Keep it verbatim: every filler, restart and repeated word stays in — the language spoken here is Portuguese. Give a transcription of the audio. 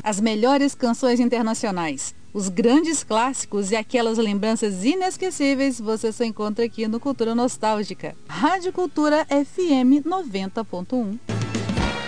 As melhores canções internacionais, os grandes clássicos e aquelas lembranças inesquecíveis você só encontra aqui no Cultura Nostálgica. Rádio Cultura F M noventa ponto um.